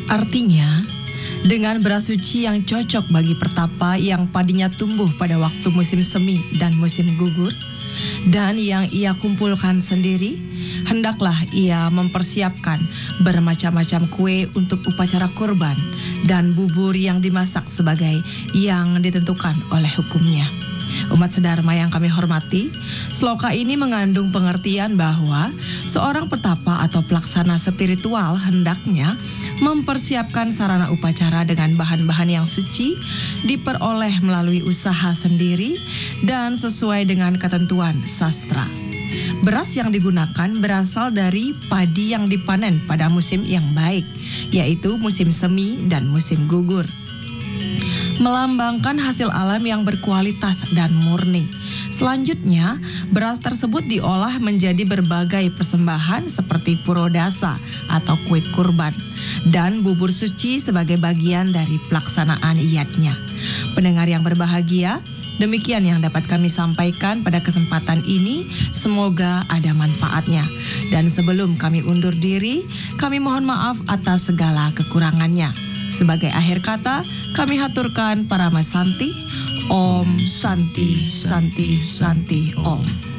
Artinya, dengan beras suci yang cocok bagi pertapa yang padinya tumbuh pada waktu musim semi dan musim gugur, dan yang ia kumpulkan sendiri, hendaklah ia mempersiapkan bermacam-macam kue untuk upacara kurban dan bubur yang dimasak sebagai yang ditentukan oleh hukumnya. Umat sedharma yang kami hormati, sloka ini mengandung pengertian bahwa seorang petapa atau pelaksana spiritual hendaknya mempersiapkan sarana upacara dengan bahan-bahan yang suci, diperoleh melalui usaha sendiri dan sesuai dengan ketentuan sastra. Beras yang digunakan berasal dari padi yang dipanen pada musim yang baik, yaitu musim semi dan musim gugur. Melambangkan hasil alam yang berkualitas dan murni. Selanjutnya, beras tersebut diolah menjadi berbagai persembahan seperti purodasa atau kue kurban dan bubur suci sebagai bagian dari pelaksanaan iyatnya. Pendengar yang berbahagia, demikian yang dapat kami sampaikan pada kesempatan ini. Semoga ada manfaatnya. Dan sebelum kami undur diri, kami mohon maaf atas segala kekurangannya. Sebagai akhir kata, kami haturkan Parama Santi, Om Santi Santi Santi Om.